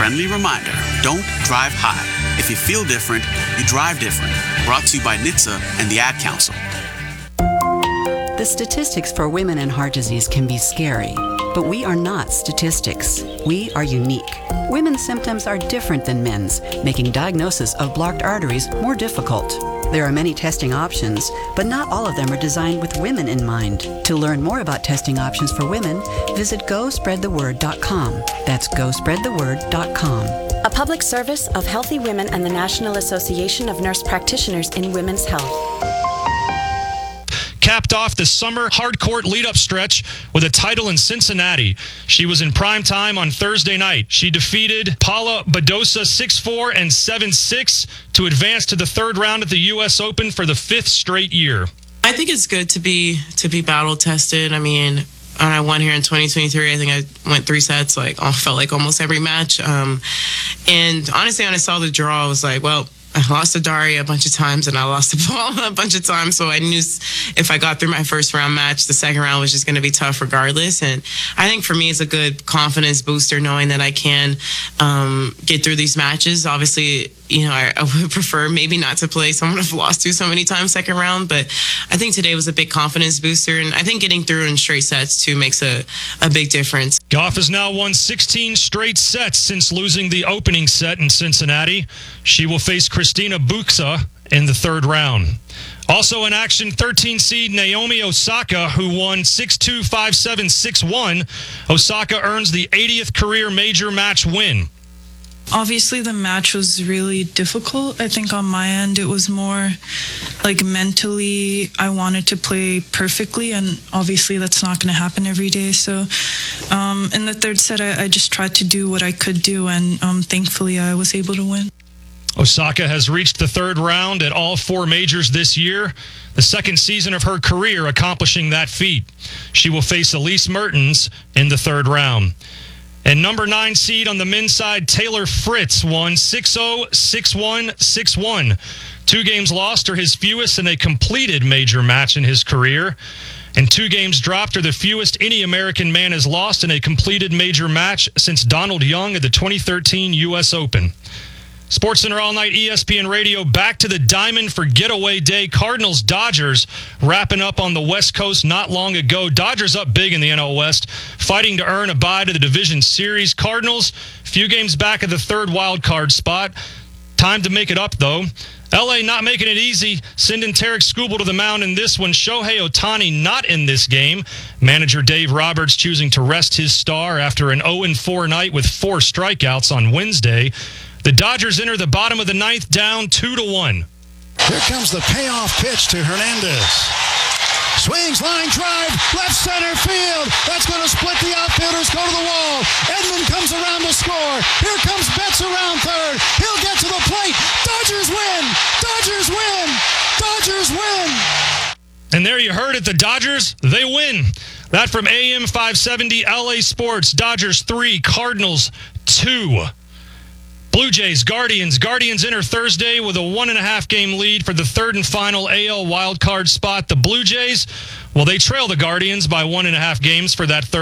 friendly reminder, don't drive high. If you feel different, you drive different. Brought to you by NHTSA and the Ad Council. The statistics for women and heart disease can be scary, but we are not statistics. We are unique. Women's symptoms are different than men's, making diagnosis of blocked arteries more difficult. There are many testing options, but not all of them are designed with women in mind. To learn more about testing options for women, visit GoSpreadTheWord.com. That's GoSpreadTheWord.com. A public service of Healthy Women and the National Association of Nurse Practitioners in Women's Health. Capped off the summer hardcourt lead-up stretch with a title in Cincinnati. She was in prime time on Thursday night. She defeated Paula Badosa 6-4 and 7-6 to advance to the third round at the U.S. Open for the fifth straight year. I think it's good to be battle tested. I mean, when I won here in 2023, I think I went 3 sets, felt like almost every match. And honestly, when I saw the draw, I was like, well, I lost to Daria a bunch of times, and I lost to Paula a bunch of times. So I knew if I got through my first round match, the second round was just going to be tough regardless. And I think for me, it's a good confidence booster knowing that I can get through these matches. Obviously, I would prefer maybe not to play someone I've lost to so many times second round, but I think today was a big confidence booster, and I think getting through in straight sets too makes a big difference. Gauff has now won 16 straight sets since losing the opening set in Cincinnati. She will face Christina Buxa in the third round. Also in action, 13 seed Naomi Osaka, who won 6-2, 5-7, 6-1. Osaka earns the 80th career major match win. Obviously, the match was really difficult. I think on my end, it was more mentally, I wanted to play perfectly, and obviously that's not going to happen every day. So in the third set, I just tried to do what I could do, and thankfully I was able to win. Osaka has reached the third round at all 4 majors this year, the second season of her career accomplishing that feat. She will face Elise Mertens in the third round. And number 9 seed on the men's side, Taylor Fritz, won 6-0, 6-1, 6-1. 2 games lost are his fewest in a completed major match in his career. And 2 games dropped are the fewest any American man has lost in a completed major match since Donald Young at the 2013 U.S. Open. SportsCenter All Night, ESPN Radio, back to the Diamond for Getaway Day. Cardinals-Dodgers wrapping up on the West Coast not long ago. Dodgers up big in the NL West, fighting to earn a bye to the division series. Cardinals, few games back at the third wild card spot. Time to make it up, though. LA not making it easy, sending Tarek Skubal to the mound in this one. Shohei Ohtani not in this game. Manager Dave Roberts choosing to rest his star after an 0-4 night with 4 strikeouts on Wednesday. The Dodgers enter the bottom of the ninth down 2-1. Here comes the payoff pitch to Hernandez. Swings, line drive, left center field. That's going to split the outfielders, go to the wall. Edman comes around to score. Here comes Betts around third. He'll get to the plate. Dodgers win! Dodgers win! Dodgers win! And there you heard it, the Dodgers, they win. That from AM 570 LA Sports. Dodgers 3, Cardinals 2. Blue Jays, Guardians. Guardians enter Thursday with a 1.5 game lead for the third and final AL wildcard spot. The Blue Jays, well, they trail the Guardians by 1.5 games for that third.